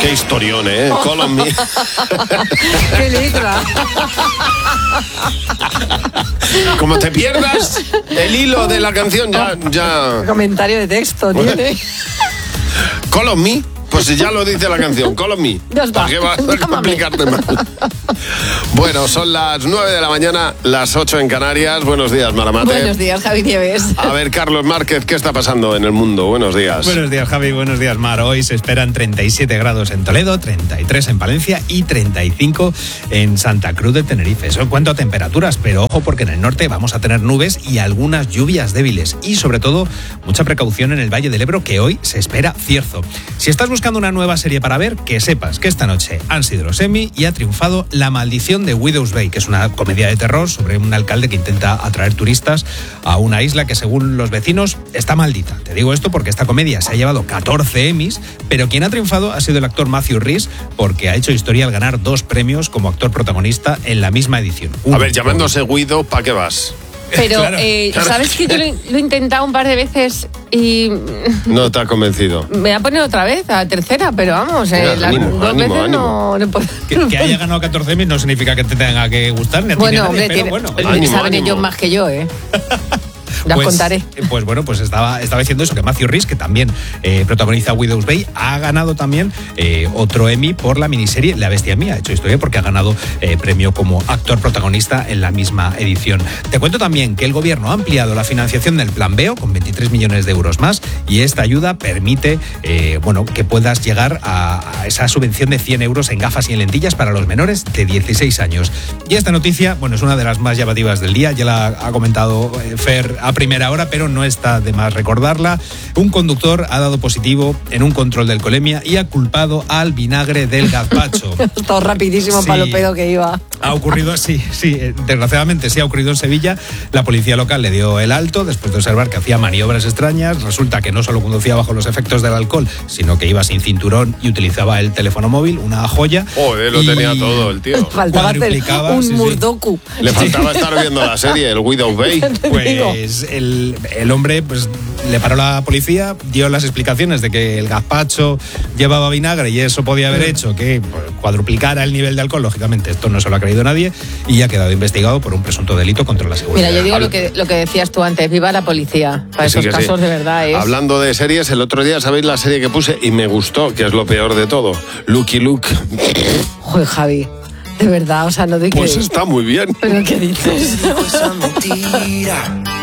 Qué historión, ¿eh? Call on me. ¡Qué letra! Como te pierdas el hilo de la canción, ya... Comentario de texto tiene. Call on me. Pues si ya lo dice la canción, Call on me. Ya está. ¿Para qué vas a complicarte más? Bueno, son las 9 de la mañana, las 8 en Canarias. Buenos días, Maramate. Buenos días, Javi Nieves. A ver, Carlos Márquez, ¿qué está pasando en el mundo? Buenos días. Buenos días, Javi. Buenos días, Mar. Hoy se esperan 37 grados en Toledo, 33 en Palencia y 35 en Santa Cruz de Tenerife. Eso en cuanto a temperaturas, pero ojo porque en el norte vamos a tener nubes y algunas lluvias débiles. Y sobre todo, mucha precaución en el Valle del Ebro, que hoy se espera cierzo. Si estás buscando una nueva serie para ver, que sepas que esta noche han sido los Emmy y ha triunfado La maldición de Widow's Bay, que es una comedia de terror sobre un alcalde que intenta atraer turistas a una isla que, según los vecinos, está maldita. Te digo esto porque esta comedia se ha llevado 14 Emmys, pero quien ha triunfado ha sido el actor Matthew Rhys, porque ha hecho historia al ganar 2 premios como actor protagonista en la misma edición. A ver, llamándose Widow, ¿para qué vas? Pero, Claro. ¿sabes que yo lo he intentado un par de veces y No te ha convencido. me voy a poner otra vez, a la tercera, pero vamos, Venga, las ánimo, 2 ánimo, veces ánimo. no puedo. Que haya ganado 14 Emmys no significa que te tenga que gustar ni a ti ni a Bueno, nadie, hombre, pero bueno. Ánimo, saben ánimo. ellos más que yo, ¿eh? Ya os contaré. Pues bueno, pues estaba diciendo eso, que Matthew Rhys, que también protagoniza Widow's Bay, ha ganado también otro Emmy por la miniserie La bestia mía. Ha hecho historia porque ha ganado premio como actor protagonista en la misma edición. Te cuento también que el gobierno ha ampliado la financiación del Plan Veo con 23 millones de euros más, y esta ayuda permite que puedas llegar a esa subvención de 100 euros en gafas y en lentillas para los menores de 16 años. Y esta noticia, bueno, es una de las más llamativas del día, ya la ha comentado Fer a primera hora, pero no está de más recordarla. Un conductor ha dado positivo en un control de alcoholemia y ha culpado al vinagre del gazpacho. Todo rapidísimo Sí. para lo pedo que iba. Ha ocurrido, sí, desgraciadamente sí ha ocurrido en Sevilla. La policía local le dio el alto después de observar que hacía maniobras extrañas. Resulta que no solo conducía bajo los efectos del alcohol, sino que iba sin cinturón y utilizaba el teléfono móvil, una joya. Joder, lo tenía todo el tío. Faltaba hacer Cuadruplicaba, un sí, sí. murdoku. Le faltaba estar viendo la serie, el Widow's Bay. Pues el hombre pues le paró la policía, dio las explicaciones de que el gazpacho llevaba vinagre y eso podía haber hecho que cuadruplicara el nivel de alcohol. Lógicamente esto no se lo ha creído nadie y ha quedado investigado por un presunto delito contra la seguridad. Mira, yo digo lo que decías tú antes, viva la policía. Para Sí, esos que sí. casos de verdad es... Hablando de series, el otro día, ¿sabéis la serie que puse? Y me gustó, que es lo peor de todo. Lucky Luke. Joder, Javi, de verdad, o sea, no doy Pues que... está muy bien. ¿Pero qué dices? Esa mentira